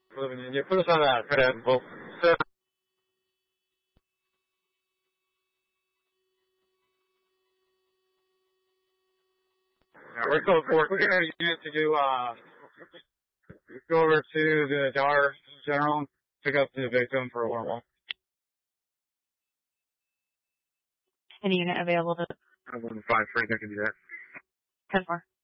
You put us on that, Fred. We'll set. We're going to use to do, go over to the Dollar General, pick up the victim for a warrant. Any unit available to 1-5, Frank, I can do that. 10-4.